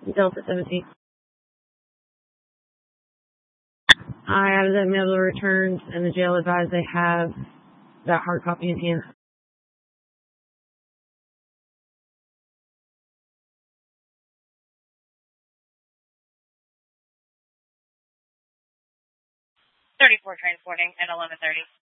Delta 17. I have that mail returned, and the jail advised they have that hard copy in hand. 34 transporting at 11:30.